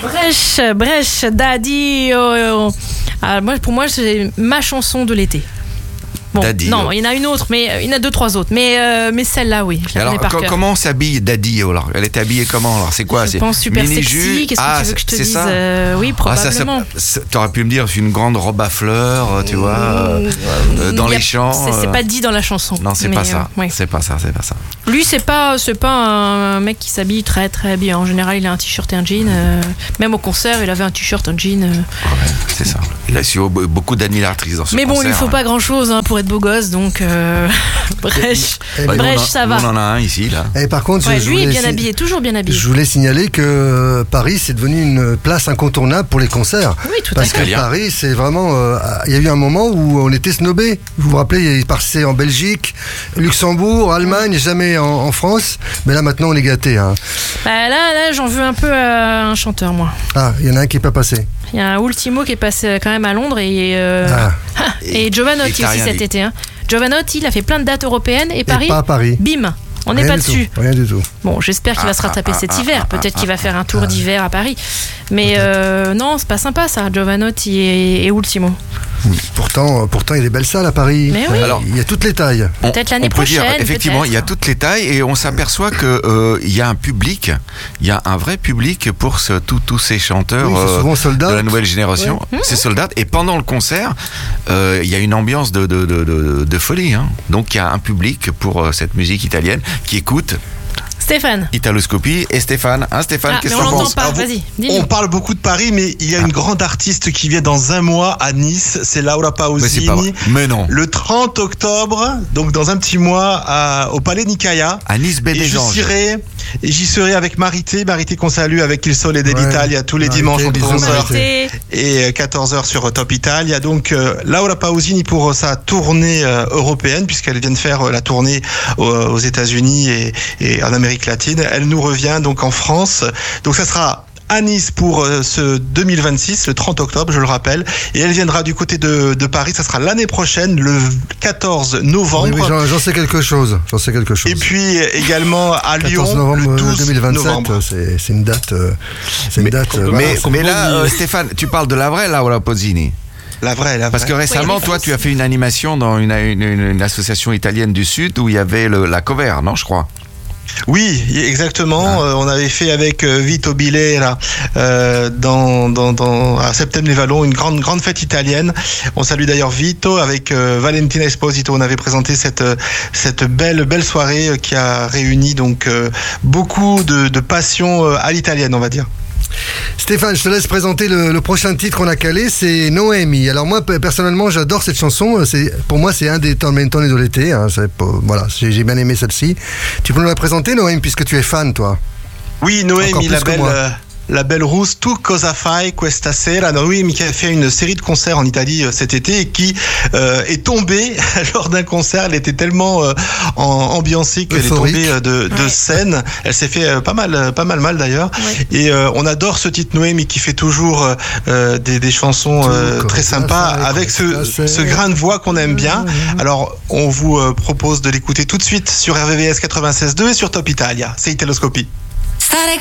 Brèche, Daddy. Pour moi, c'est ma chanson de l'été. Bon, Daddy, non, il y en a une autre, mais il y en a 2-3 autres. Mais celle-là, oui. Je la alors, connais par cœur. comment s'habille Daddy alors? Elle est habillée comment alors? C'est quoi? Je pense super mini-jus. sexy. Qu'est-ce que tu veux que je te dise? Oui, probablement. T'aurais pu me dire une grande robe à fleurs, tu vois, dans les champs. C'est pas dit dans la chanson. Non, c'est pas ça. Ouais. C'est pas ça. Lui, c'est pas un mec qui s'habille très très bien. En général, il a un t-shirt et un jean. Même au concert, il avait un t-shirt, un jean. Ouais, c'est ça. Il a su beaucoup d'admiratrices dans ce concert. Mais bon, il lui faut pas grand-chose pour être beau gosse, donc Brèche, ça va. On en a un ici, là. Et par contre, lui est bien habillé, toujours bien habillé. Je voulais signaler que Paris, c'est devenu une place incontournable pour les concerts. Oui, tout à fait. Parce que Paris, c'est vraiment... Il y a eu un moment où on était snobé. Vous vous rappelez, il passait en Belgique, Luxembourg, Allemagne, jamais en France. Mais là, maintenant, on est gâtés. Hein. Bah, là, j'en veux un peu à un chanteur, moi. Ah, il y en a un qui n'est pas passé. Il y a un Ultimo qui est passé quand même à Londres et Giovanotti aussi cet été. Giovanotti, il a fait plein de dates européennes et Paris, pas à Paris. Bim, on n'est pas dessus. Rien du tout. Bon, j'espère qu'il va se rattraper cet hiver. Peut-être qu'il va faire un tour d'hiver à Paris. Mais non, c'est pas sympa ça, Giovanotti et Ultimo. Pourtant, il y a des belles salles à Paris. Mais oui. Alors, il y a toutes les tailles. Peut-être l'année prochaine. Effectivement, il y a toutes les tailles et on s'aperçoit que il y a un public, il y a un vrai public pour tous ces chanteurs de la nouvelle génération. Ouais. C'est sold out. Et pendant le concert, il y a une ambiance de folie. Hein. Donc il y a un public pour cette musique italienne qui écoute. Stéphane. Italoscopie et Stéphane. Stéphane, qu'est-ce que tu penses? Vas-y, dis-nous. On parle beaucoup de Paris, mais il y a une grande artiste qui vient dans un mois à Nice. C'est Laura Pausini. Mais non. Le 30 octobre, donc dans un petit mois, au Palais Nicaia. À Nice, baie des Anges. J'y serai avec Marité qu'on salue avec Il Sole dell'Italia tous les dimanches entre 11h et 14h sur Top Italia. Donc Laura Pausini pour sa tournée européenne, puisqu'elle vient de faire la tournée aux États-Unis et en Amérique latine. Elle nous revient donc en France. Donc ça sera à Nice pour ce 2026, le 30 octobre, je le rappelle. Et elle viendra du côté de Paris. Ça sera l'année prochaine, le 14 novembre. Oui, j'en sais quelque chose. Et puis également à Lyon, 14 novembre le 12 2027, novembre. C'est une date. Mais là, Stéphane, tu parles de la vraie Laura Pausini. La vraie. Parce que récemment, toi, tu as fait une animation dans une association italienne du Sud où il y avait la cover, non, je crois. Oui, exactement. On avait fait avec Vito Bilera à Septem-les-Vallons une grande fête italienne. On salue d'ailleurs Vito avec Valentina Esposito. On avait présenté cette belle soirée qui a réuni donc beaucoup de passion à l'italienne, on va dire. Stéphane, je te laisse présenter le prochain titre qu'on a calé, c'est Noémie. Alors moi, personnellement, j'adore cette chanson. Pour moi, c'est un des tormentoni de l'été. Hein. Voilà, j'ai bien aimé celle-ci. Tu peux nous la présenter, Noémie, puisque tu es fan, toi? Oui, Noémie, la belle rousse, Tu cosa fai questa sera? Noémie qui a fait une série de concerts en Italie cet été et qui est tombée lors d'un concert. Elle était tellement ambiancée qu'elle euphorique. Est tombée de scène. Elle s'est fait pas mal d'ailleurs. Ouais. Et on adore ce titre Noémie qui fait toujours des chansons très sympas avec ce grain de voix qu'on aime bien. Alors on vous propose de l'écouter tout de suite sur RVVS 96.2 et sur Top Italia. C'est Italoscopie. Stare